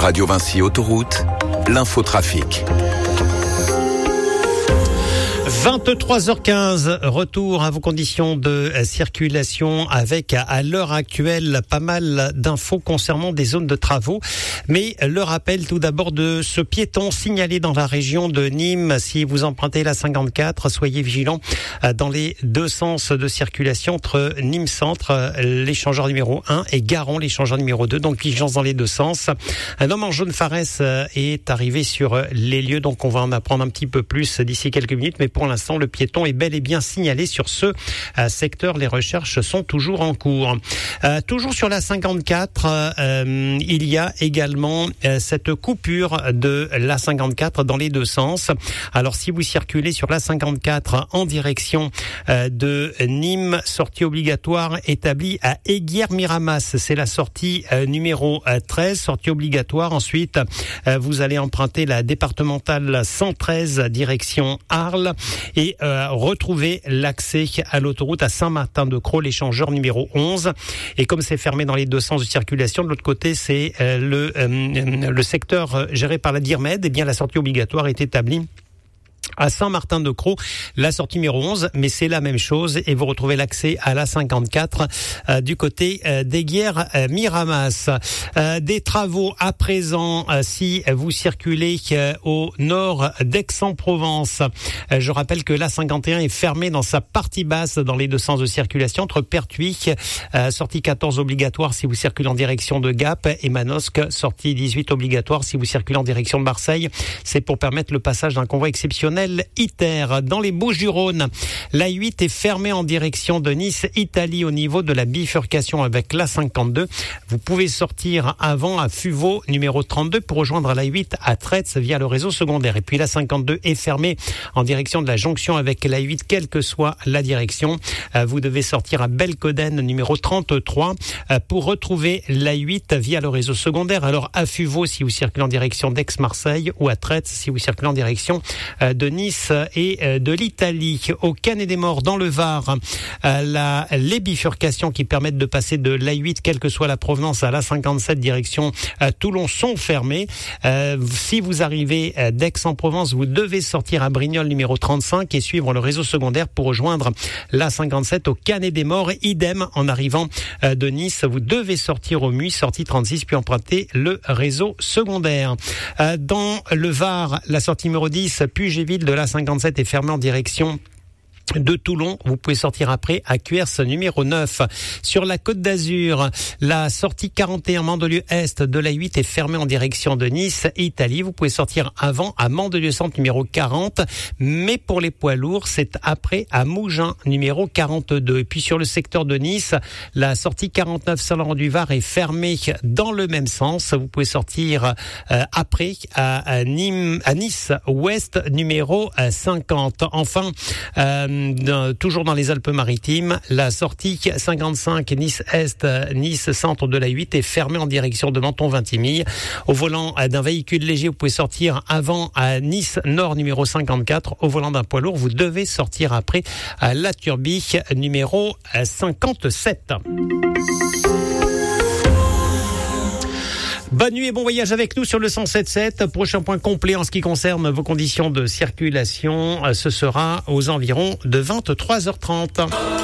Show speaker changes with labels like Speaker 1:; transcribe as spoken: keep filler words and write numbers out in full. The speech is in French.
Speaker 1: Radio Vinci Autoroute, l'infotrafic.
Speaker 2: vingt-trois heures quinze, retour à vos conditions de circulation avec à l'heure actuelle pas mal d'infos concernant des zones de travaux. Mais le rappel tout d'abord de ce piéton signalé dans la région de Nîmes. Si vous empruntez la cinquante-quatre, soyez vigilants dans les deux sens de circulation entre Nîmes Centre, l'échangeur numéro un, et Garon, l'échangeur numéro deux. Donc vigilance dans les deux sens. Un homme en jaune Farès est arrivé sur les lieux, donc on va en apprendre un petit peu plus d'ici quelques minutes. Mais pour l'instant, le piéton est bel et bien signalé sur ce euh, secteur. Les recherches sont toujours en cours. Euh, toujours sur la cinquante-quatre, euh, il y a également euh, cette coupure de la cinquante-quatre dans les deux sens. Alors, si vous circulez sur la cinquante-quatre en direction euh, de Nîmes, sortie obligatoire établie à Eyguières-Miramas. C'est la sortie euh, numéro treize, sortie obligatoire. Ensuite, euh, vous allez emprunter la départementale cent treize, direction Arles. Et euh, retrouver l'accès à l'autoroute à Saint-Martin-de-Crau, l'échangeur numéro onze. Et comme c'est fermé dans les deux sens de circulation, de l'autre côté, c'est euh, le, euh, le secteur géré par la DIRMED. Eh bien, la sortie obligatoire est établie à Saint-Martin-de-Crau, la sortie numéro onze, mais c'est la même chose et vous retrouvez l'accès à la cinquante-quatre euh, du côté euh, d'Eyguières-Miramas. Euh, des travaux à présent euh, si vous circulez euh, au nord d'Aix-en-Provence. Euh, je rappelle que la cinquante et un est fermée dans sa partie basse dans les deux sens de circulation entre Pertuis, euh, sortie quatorze obligatoire si vous circulez en direction de Gap, et Manosque, sortie dix-huit obligatoire si vous circulez en direction de Marseille. C'est pour permettre le passage d'un convoi exceptionnel ITER. Dans les Bouches-du-Rhône, l'A huit est fermée en direction de Nice, Italie, au niveau de la bifurcation avec l'A cinquante-deux. Vous pouvez sortir avant à Fuveau, numéro trente-deux, pour rejoindre l'A huit à Tretz via le réseau secondaire. Et puis l'A cinquante-deux est fermée en direction de la jonction avec l'A huit, quelle que soit la direction. Vous devez sortir à Belcoden, numéro trente-trois, pour retrouver l'A huit via le réseau secondaire. Alors à Fuveau, si vous circulez en direction d'Aix-Marseille, ou à Tretz, si vous circulez en direction de Nice et de l'Italie. Au Canet-des-Morts, dans le Var, la, les bifurcations qui permettent de passer de l'A huit, quelle que soit la provenance, à l'A cinquante-sept direction Toulon sont fermées. Euh, si vous arrivez d'Aix-en-Provence, vous devez sortir à Brignoles, numéro trente-cinq, et suivre le réseau secondaire pour rejoindre l'A cinquante-sept au Canet-des-Morts. Idem, en arrivant de Nice, vous devez sortir au Muy, sortie trente-six, puis emprunter le réseau secondaire. Euh, dans le Var, la sortie numéro dix, Puget-Ville de l'A cinquante-sept est fermée en direction de Toulon. Vous pouvez sortir après à Cuers, numéro neuf. Sur la Côte d'Azur, la sortie quarante et un Mandelieu-Est de l'A huit est fermée en direction de Nice, Italie. Vous pouvez sortir avant à Mandelieu-Centre, numéro quarante. Mais pour les poids lourds, c'est après à Mougins, numéro quarante-deux. Et puis sur le secteur de Nice, la sortie quarante-neuf Saint-Laurent-du-Var est fermée dans le même sens. Vous pouvez sortir euh, après à, à, Nîmes, à Nice Ouest, numéro cinquante. Enfin, euh, toujours dans les Alpes-Maritimes, la sortie cinquante-cinq Nice-Est, Nice-Centre de l'A huit est fermée en direction de Menton-Vintimille. Au volant d'un véhicule léger, vous pouvez sortir avant à Nice-Nord, numéro cinquante-quatre. Au volant d'un poids lourd, vous devez sortir après à La Turbie, numéro cinquante-sept. Bonne nuit et bon voyage avec nous sur le cent sept sept. Prochain point complet en ce qui concerne vos conditions de circulation, ce sera aux environs de vingt-trois heures trente.